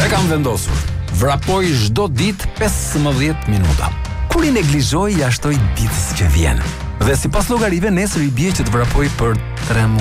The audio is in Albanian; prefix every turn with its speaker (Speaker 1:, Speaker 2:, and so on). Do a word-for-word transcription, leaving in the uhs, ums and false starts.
Speaker 1: E kam vendosur. Vrapoj çdo ditë pesëmbëdhjetë minuta. Kur i neglizhoj, i ashtoj ditës që vjen. Dhe sipas llogarive nesër i bie që të vrapoj për tre